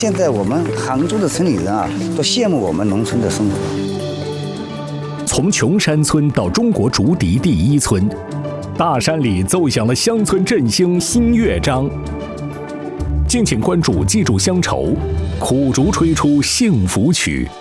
现在我们杭州的村里人啊，都羡慕我们农村的生活。 从琼山村到中国竹笛第1村，大山里奏响了乡村振兴新乐章。敬请关注《记住乡愁》，苦竹吹出幸福曲。